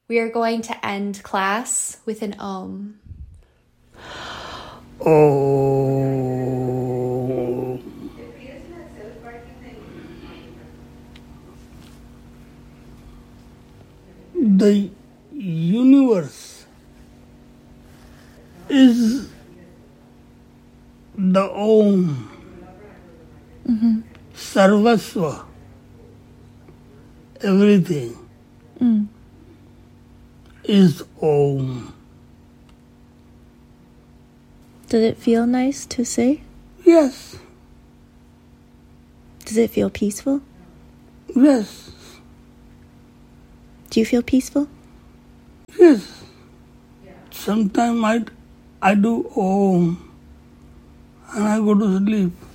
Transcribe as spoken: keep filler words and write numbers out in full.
We are going to end class with an Om. Oh. The universe is the Om. Mm-hmm. Sarvasva. Everything Mm. is Om. Does it feel nice to say? Yes, Does it feel peaceful? yes, Do you feel peaceful? yes. Sometimes I, I do Om and I go to sleep.